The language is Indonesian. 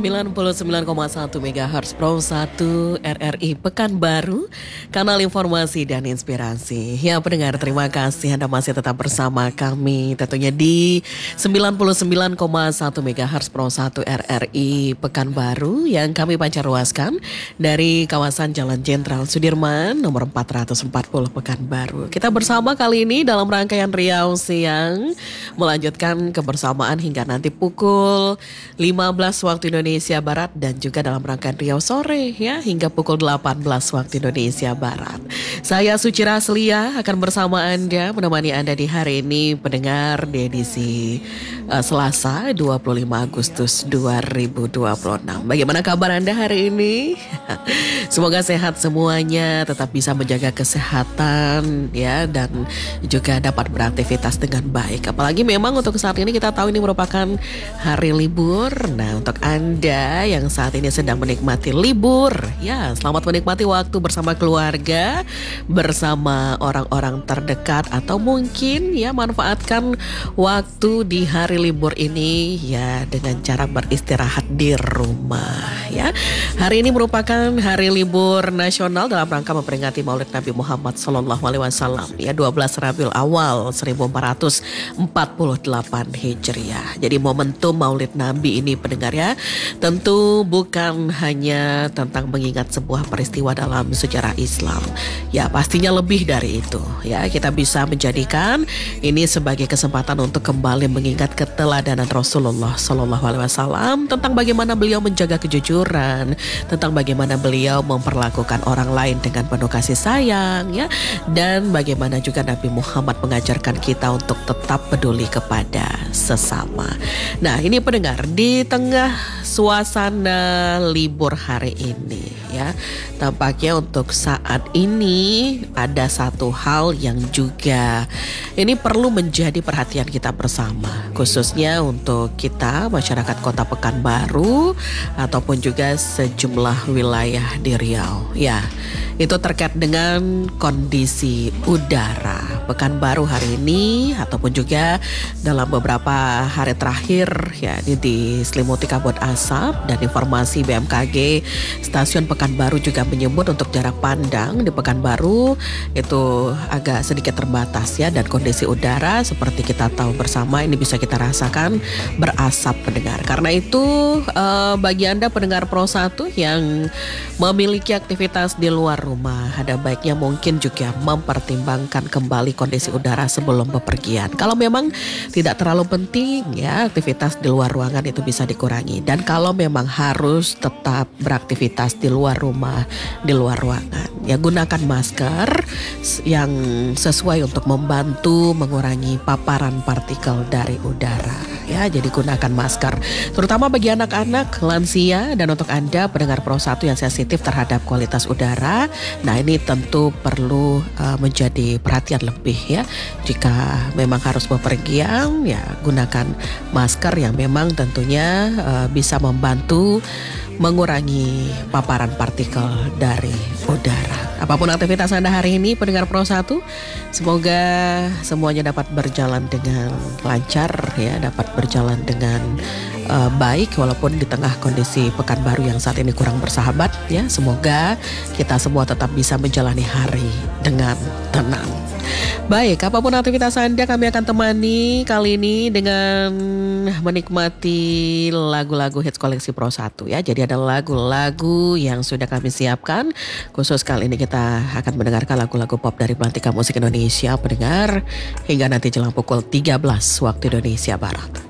99,1 MHz Pro 1 RRI Pekanbaru, kanal informasi dan inspirasi. Ya pendengar, terima kasih Anda masih tetap bersama kami tentunya di 99,1 MHz Pro 1 RRI Pekanbaru yang kami pancarluaskan dari kawasan Jalan Jenderal Sudirman nomor 440 Pekanbaru. Kita bersama kali ini dalam rangkaian Riau Siang, melanjutkan kebersamaan hingga nanti pukul 15 waktu Indonesia Barat dan juga dalam rangkaian Riau Sore ya hingga pukul 18 waktu Indonesia Barat. Saya Suci Raslia akan bersama Anda menemani Anda di hari ini pendengar di edisi Selasa 25 Agustus 2026. Bagaimana kabar Anda hari ini? Semoga sehat semuanya, tetap bisa menjaga kesehatan ya dan juga dapat beraktivitas dengan baik. Apalagi memang untuk saat ini kita tahu ini merupakan hari libur. Nah, untuk Anda yang saat ini sedang menikmati libur, ya selamat menikmati waktu bersama keluarga, bersama orang-orang terdekat, atau mungkin ya manfaatkan waktu di hari libur ini ya dengan cara beristirahat di rumah ya. Hari ini merupakan hari libur nasional dalam rangka memperingati Maulid Nabi Muhammad SAW ya 12 Rabiul Awal 1448 Hijriah. Jadi momentum Maulid Nabi ini pendengar ya, tentu bukan hanya tentang mengingat sebuah peristiwa dalam sejarah Islam. Ya pastinya lebih dari itu ya. Kita bisa menjadikan ini sebagai kesempatan untuk kembali mengingat keteladanan Rasulullah SAW tentang bagaimana beliau menjaga kejujuran, tentang bagaimana beliau memperlakukan orang lain dengan penuh kasih sayang ya, dan bagaimana juga Nabi Muhammad mengajarkan kita untuk tetap peduli kepada sesama. Nah ini pendengar, di tengah suasana libur hari ini ya, tampaknya untuk saat ini ada satu hal yang juga ini perlu menjadi perhatian kita bersama, khususnya untuk kita masyarakat Kota Pekanbaru ataupun juga sejumlah wilayah di Riau ya. Itu terkait dengan kondisi udara Pekanbaru hari ini ataupun juga dalam beberapa hari terakhir ya, ini diselimuti kabut asap, dan informasi BMKG stasiun Pekanbaru juga menyebut untuk jarak pandang di Pekanbaru itu agak sedikit terbatas ya, dan kondisi udara seperti kita tahu bersama ini bisa kita rasakan berasap pendengar. Karena itu bagi Anda pendengar Pro 1 yang memiliki aktivitas di luar rumah, ada baiknya mungkin juga mempertimbangkan kembali kondisi udara sebelum bepergian. Kalau memang tidak terlalu penting ya, aktivitas di luar ruangan itu bisa dikurangi. Dan kalau memang harus tetap beraktivitas di luar rumah, di luar ruangan, ya gunakan masker yang sesuai untuk membantu mengurangi paparan partikel dari udara ya. Jadi gunakan masker terutama bagi anak-anak, lansia, dan untuk Anda pendengar Pro 1 yang sensitif terhadap kualitas udara. Nah ini tentu perlu menjadi perhatian lebih ya. Jika memang harus bepergian ya gunakan masker yang memang tentunya bisa membantu mengurangi paparan partikel dari udara. Apapun aktivitas Anda hari ini pendengar Pro 1, semoga semuanya dapat berjalan dengan lancar ya, dapat berjalan dengan baik walaupun di tengah kondisi Pekanbaru yang saat ini kurang bersahabat ya. Semoga kita semua tetap bisa menjalani hari dengan tenang. Baik, apapun aktivitas Anda kami akan temani kali ini dengan menikmati lagu-lagu hits koleksi Pro 1 ya. Jadi ada lagu-lagu yang sudah kami siapkan. Khusus kali ini kita akan mendengarkan lagu-lagu pop dari Belantika Musik Indonesia pendengar hingga nanti jelang pukul 13 waktu Indonesia Barat.